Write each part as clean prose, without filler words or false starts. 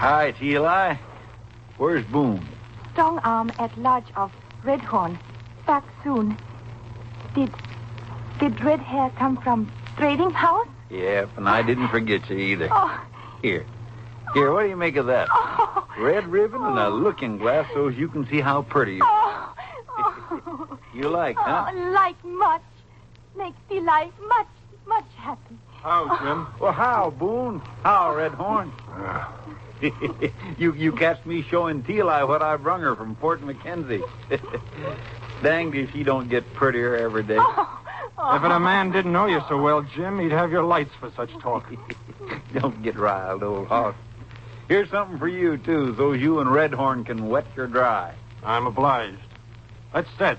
Hi, Eli. Where's Boone? Strong arm at lodge of Redhorn. Back soon. Did Red Hair come from trading house? Yep, and I didn't forget you either. Oh. Here, what do you make of that? Oh. Red ribbon and a looking glass so you can see how pretty you are. Oh. You like, huh? Oh, like much. Makes Eli much happy. How, Jim? Well, how, Boone? How, Redhorn? You catch me showing Eli what I brung her from Fort McKenzie. Danged if she don't get prettier every day. If a man didn't know you so well, Jim, he'd have your lights for such talk. Don't get riled, old hoss. Here's something for you, too, so you and Redhorn can wet your dry. I'm obliged. Let's set.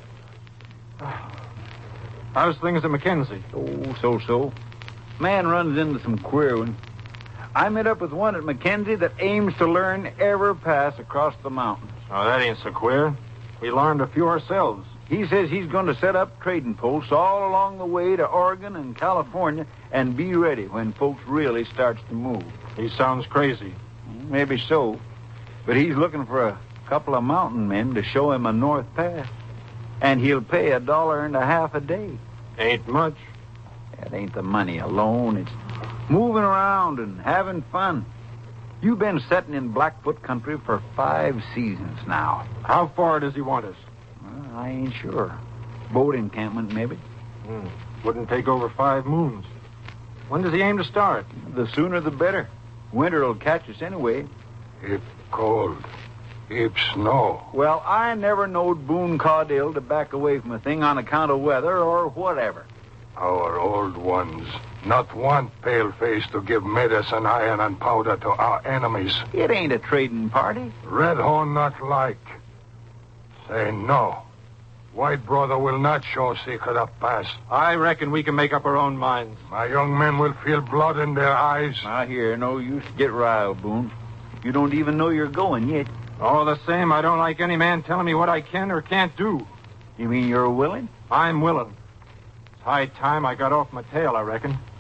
How's things at McKenzie? Oh, so-so. Man runs into some queer ones. I met up with one at McKenzie that aims to learn every pass across the mountains. Oh, that ain't so queer. We learned a few ourselves. He says he's going to set up trading posts all along the way to Oregon and California and be ready when folks really starts to move. He sounds crazy. Maybe so. But he's looking for a couple of mountain men to show him a north pass. And he'll pay $1.50 a day. Ain't much. That ain't the money alone. It's moving around and having fun. You've been setting in Blackfoot country for 5 seasons now. How far does he want us? Well, I ain't sure. Boat encampment, maybe. Wouldn't take over 5 moons. When does he aim to start? The sooner the better. Winter'll catch us anyway. It's cold. It's snow. Well, I never knowed Boone Caudill to back away from a thing on account of weather or whatever. Our old ones. Not one pale-face to give medicine, iron, and powder to our enemies. It ain't a trading party. Redhorn not like. Say no. White brother will not show secret up pass. I reckon we can make up our own minds. My young men will feel blood in their eyes. Now, here, no use to get riled, Boone. You don't even know you're going yet. All the same, I don't like any man telling me what I can or can't do. You mean you're willing? I'm willing. It's high time I got off my tail, I reckon.